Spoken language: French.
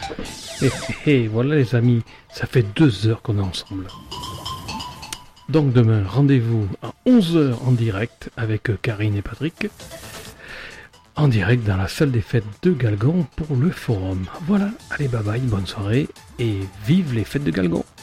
Et voilà les amis, ça fait 2 heures qu'on est ensemble. Donc demain, rendez-vous à 11h en direct avec Karine et Patrick. En direct dans la salle des fêtes de Galgon pour le forum. Voilà, allez bye bye, bonne soirée et vive les fêtes de Galgon.